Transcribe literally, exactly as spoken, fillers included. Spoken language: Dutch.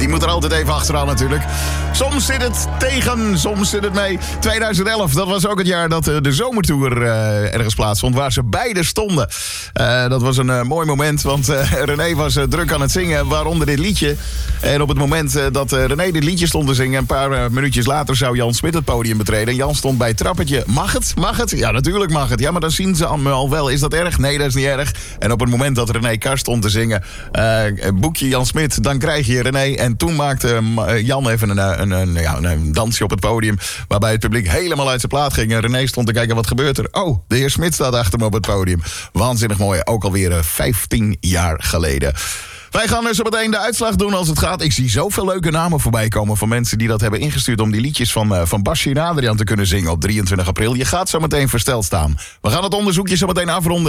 moet er altijd even achteraan natuurlijk. Soms zit het tegen, soms zit het mee. tweeduizend elf, dat was ook het jaar dat de zomertour uh, ergens plaatsvond, waar ze beide stonden. Uh, dat was een uh, mooi moment, want uh, René was uh, druk aan het zingen, waaronder dit liedje. En op het moment uh, dat uh, René dit liedje stond te zingen, een paar uh, minuutjes later zou Jan Smit het podium betreden. Jan stond bij het trappetje. Mag het? Mag het? Ja, natuurlijk mag het. Ja, maar dan zien ze al wel. Is dat erg? Nee, dat is niet erg. En op het moment dat René Kar stond te zingen, uh, boek je Jan Smit, dan krijg je René. En toen maakte uh, Jan even een, een, een, ja, een dansje op het podium, waarbij het publiek helemaal uit zijn plaat ging. En René stond te kijken, wat gebeurt er? Oh, de heer Smit staat achter me op het podium. Waanzinnig mooi. Ook alweer uh, vijftien jaar geleden. Wij gaan dus zo meteen de uitslag doen als het gaat. Ik zie zoveel leuke namen voorbij komen van mensen die dat hebben ingestuurd om die liedjes van, uh, van Basje en Adriaan te kunnen zingen op drieëntwintig april. Je gaat zo meteen versteld staan. We gaan het onderzoekje zo meteen afronden.